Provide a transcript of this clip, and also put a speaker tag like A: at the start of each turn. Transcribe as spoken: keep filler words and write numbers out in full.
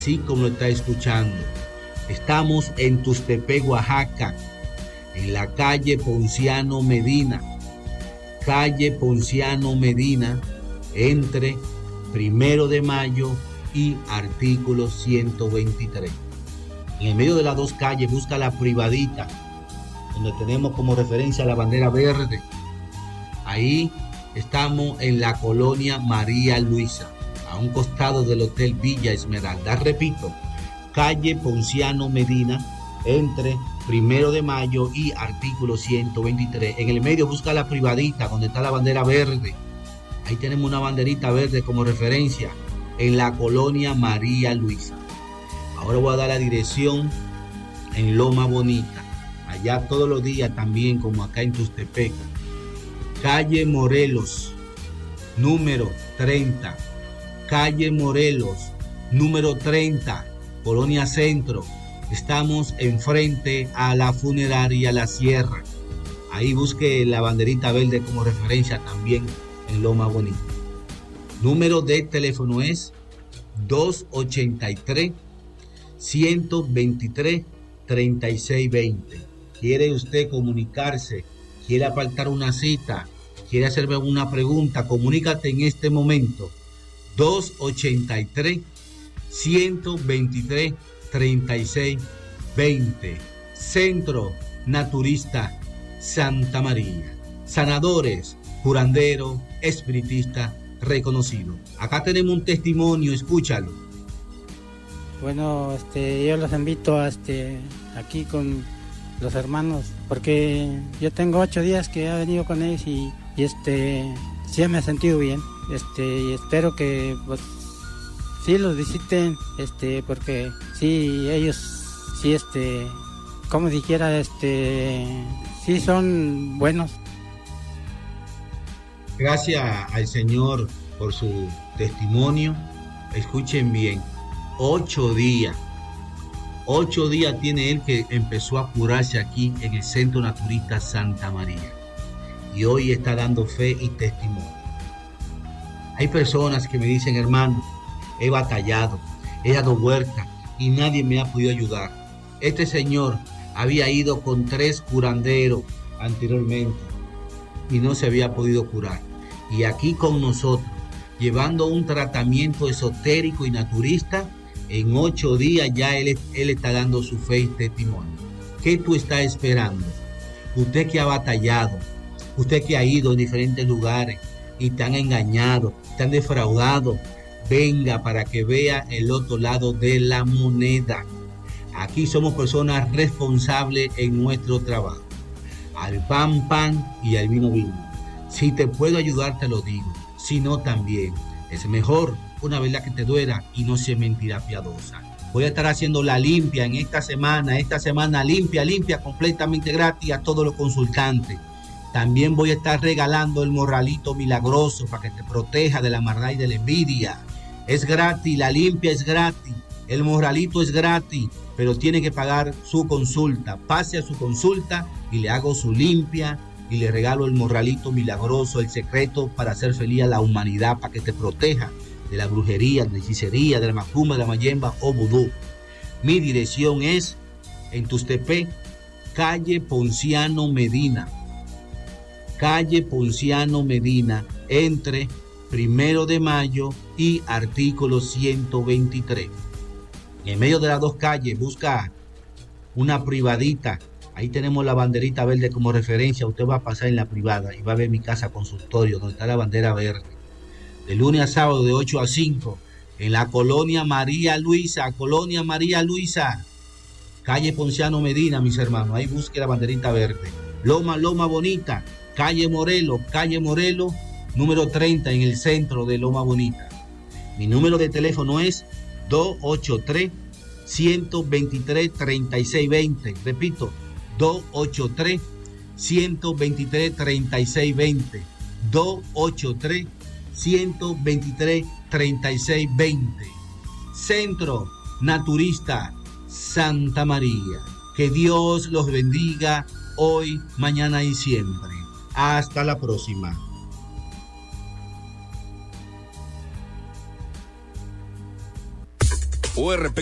A: Así como lo está escuchando. Estamos en Tuxtepec, Oaxaca, en la calle Ponciano Medina. Calle Ponciano Medina, entre Primero de Mayo y artículo ciento veintitrés. En el medio de las dos calles busca la privadita, donde tenemos como referencia la bandera verde. Ahí estamos en la colonia María Luisa, a un costado del Hotel Villa Esmeralda. Repito, calle Ponciano Medina, entre Primero de Mayo y artículo ciento veintitrés. En el medio busca la privadita, donde está la bandera verde. Ahí tenemos una banderita verde como referencia, en la colonia María Luisa. Ahora voy a dar la dirección en Loma Bonita, allá todos los días también, como acá en Tuxtepec. Calle Morelos, número treinta. Calle Morelos, número treinta, Colonia Centro. Estamos enfrente a la funeraria La Sierra. Ahí busque la banderita verde como referencia también en Loma Bonita. Número de teléfono es dos ochenta y tres, ciento veintitrés, treinta y seis veinte. ¿Quiere usted comunicarse? ¿Quiere apartar una cita? ¿Quiere hacerme alguna pregunta? Comunícate en este momento. dos ochenta y tres, ciento veintitrés, treinta y seis veinte. Centro Naturista Santa María. Sanadores, curandero, espiritista reconocido. Acá tenemos un testimonio, escúchalo.
B: Bueno, este, yo los invito a este, aquí con los hermanos, porque yo tengo ocho días que he venido con ellos y, y este, sí me he sentido bien. Este, y espero que pues, sí los visiten, este, porque sí ellos, sí este, como dijera, este, sí son buenos.
A: Gracias al Señor por su testimonio. Escuchen bien, ocho días, ocho días tiene él que empezó a curarse aquí en el Centro Naturista Santa María. Y hoy está dando fe y testimonio. Hay personas que me dicen, hermano, he batallado, he dado vueltas y nadie me ha podido ayudar. Este señor había ido con tres curanderos anteriormente y no se había podido curar. Y aquí con nosotros, llevando un tratamiento esotérico y naturista, en ocho días ya él, él está dando su fe y testimonio. ¿Qué tú estás esperando? Usted que ha batallado, usted que ha ido en diferentes lugares y te han engañado, te han defraudado, venga para que vea el otro lado de la moneda. Aquí somos personas responsables en nuestro trabajo. Al pan, pan y al vino, vino. Si te puedo ayudar, te lo digo. Si no, también. Es mejor una verdad que te duela y no sea mentira piadosa. Voy a estar haciendo la limpia en esta semana. Esta semana limpia, limpia, completamente gratis a todos los consultantes. También voy a estar regalando el morralito milagroso para que te proteja de la maldad y de la envidia. Es gratis, la limpia es gratis. El morralito es gratis, pero tiene que pagar su consulta. Pase a su consulta y le hago su limpia y le regalo el morralito milagroso, el secreto para hacer feliz a la humanidad, para que te proteja de la brujería, de la hechicería, de la macumba, de la mayemba o vudú. Mi dirección es en Tuxtepec, calle Ponciano Medina. Calle Ponciano Medina, entre Primero de Mayo y artículo ciento veintitrés. En medio de las dos calles busca una privadita. Ahí tenemos la banderita verde como referencia. Usted va a pasar en la privada y va a ver mi casa consultorio, donde está la bandera verde. De lunes a sábado de ocho a cinco, en la colonia María Luisa, colonia María Luisa, calle Ponciano Medina, mis hermanos. Ahí busque la banderita verde. Loma, Loma Bonita, calle Morelos, calle Morelos, número treinta, en el centro de Loma Bonita. Mi número de teléfono es dos ocho tres, ciento veintitrés, treinta y seis veinte. Repito, dos ocho tres, ciento veintitrés, treinta y seis veinte. dos ocho tres, ciento veintitrés, treinta y seis veinte. Centro Naturista Santa María. Que Dios los bendiga hoy, mañana y siempre. Hasta la próxima.
C: O R P